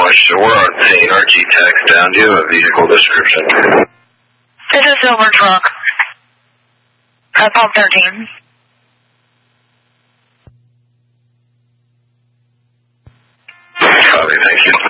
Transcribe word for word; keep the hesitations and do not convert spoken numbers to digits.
So we're on scene. R G tax down. Do you have a vehicle description? It's a silver truck. At pump thirteen. Copy, thank you.